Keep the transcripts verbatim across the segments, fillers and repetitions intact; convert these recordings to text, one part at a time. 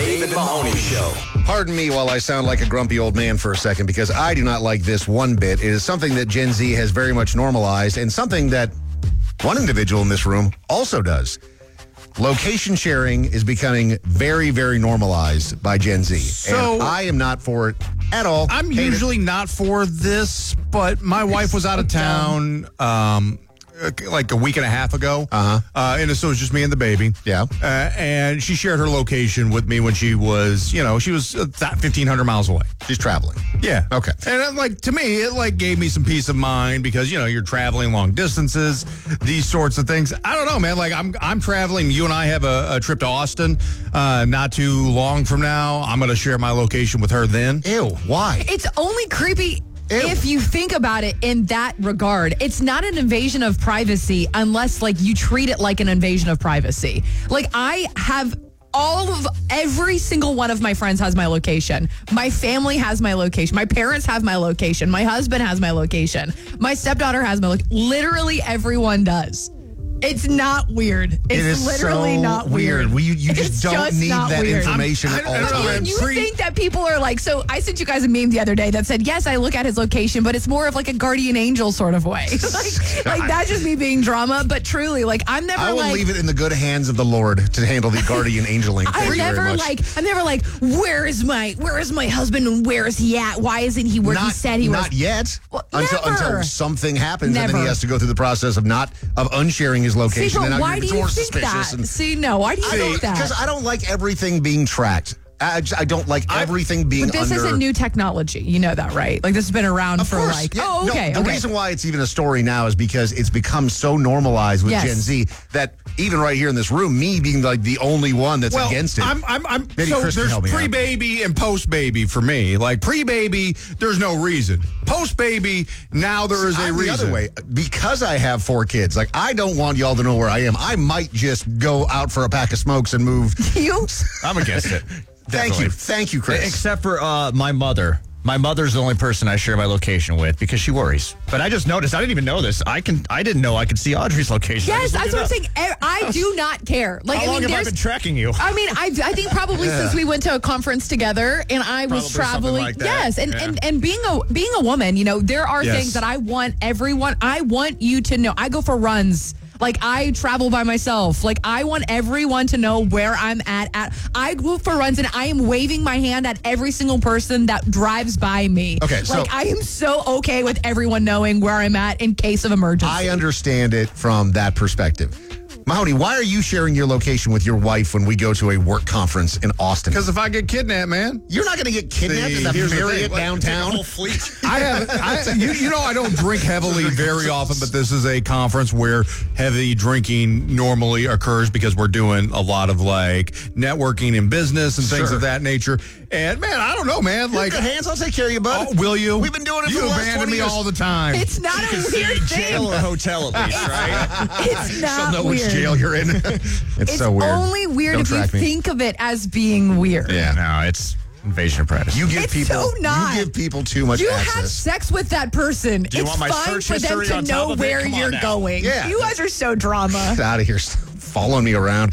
Dave and Mahoney Show. Pardon me while I sound like a grumpy old man for a second, because I do not like this one bit. It is something that Gen Z has very much normalized, and something that one individual in this room also does. Location sharing is becoming very, very normalized by Gen Z. So, and I am not for it at all. I'm Hate usually it. not for this, but my wife was out of town um, like a week and a half ago. Uh-huh. Uh, and so it was just me and the baby. Yeah. Uh, and she shared her location with me when she was, you know, she was uh, fifteen hundred miles away. She's traveling. Yeah. Okay. And it, like, to me, it like gave me some peace of mind because, you know, you're traveling long distances, these sorts of things. I don't know, man. Like, I'm I'm traveling. You and I have a, a trip to Austin uh, not too long from now. I'm going to share my location with her then. Ew. Why? It's only creepy Ew. if you think about it in that regard. It's not an invasion of privacy unless, like, you treat it like an invasion of privacy. Like, I have all of every single one of my friends has my location. My family has my location. My parents have my location. My husband has my location. My stepdaughter has my location. Literally everyone does. It's not weird. It's It is literally so not weird. We, you you just It's don't just need not that weird. information I'm- at I- all I don't know, times. man. You Pre- think that people are like, so I sent you guys a meme the other day that said, yes, I look at his location, but it's more of like a guardian angel sort of way. like, like that's just me being drama, but truly, like, I'm never I will like, leave it in the good hands of the Lord to handle the guardian angeling. Thank I'm you very never much. like, I'm never like, where is my, where is my husband and where is he at? Why isn't he where not, he said he was? Not yet. Well, until never. until something happens, and then he Never. has to go through the process of not of unsharing his See, location. but and now why you're do you more think suspicious. that? And, See, no, why do you think that? because I don't like everything being tracked. I, just- I don't like everything being But this under. isn't new technology. You know that, right? Like, this has been around Of for course. like, Yeah. oh, No, okay. the okay. reason why it's even a story now is because it's become so normalized with Yes. Gen Z that even right here in this room, me being like the only one that's Well, against it. I'm, I'm, I'm, Maybe so Chris can there's help me out. pre-baby and post-baby for me. Like, pre-baby, there's no reason. Post-baby, now there is a I'm the reason. other way. Because I have four kids, like, I don't want y'all to know where I am. I might just go out for a pack of smokes and move. you. I'm against it. Thank Definitely. you. Thank you, Chris. Except for uh, my mother. My mother's the only person I share my location with because she worries. But I just noticed, I didn't even know this. I can, I didn't know I could see Audrey's location. I Yes, just that's looked what it I'm saying. E- I do not care. Like, How I long mean, have I there's. been tracking you? I mean, I, I think probably Yeah. since we went to a conference together and I was Probably something traveling. like that. Yes, and, Yeah. and and being a being a woman, you know, there are Yes. things that I want everyone. I want you to know. I go for runs. Like, I travel by myself. Like, I want everyone to know where I'm at. At I go for runs and I am waving my hand at every single person that drives by me. Okay, so- like, I am so okay with everyone knowing where I'm at in case of emergency. I understand it from that perspective. Mahoney, why are you sharing your location with your wife when we go to a work conference in Austin? Because if I get kidnapped, man, You're not going to get kidnapped See, at the here's the Marriott thing. Like, downtown. Whole fleet. I have, I, you, you know, I don't drink heavily very often, but this is a conference where heavy drinking normally occurs because we're doing a lot of like networking in business and things Sure. of that nature. And man, I don't know, man. You're Like, good hands, I'll take care of you, bud. oh, will you? We've been doing it you for the last abandon twenty me years. all the time. it's not a weird Jail thing. or hotel at least, right? It's She'll not know weird. which jail you're in. it's, It's so weird. only weird Don't if you track me. think of it as being weird. Yeah. No, it's invasion of privacy. You give It's people so not. you give people too much You have access. sex with that person. you it's want my fine search for them history to on top know of it? where Come on you're now. going. Yeah. You guys are so drama. Get out of here, following me around.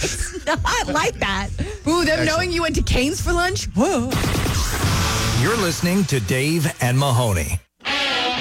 I like that. Ooh, them knowing you went to Cane's for lunch? Whoa. You're listening to Dave and Mahoney.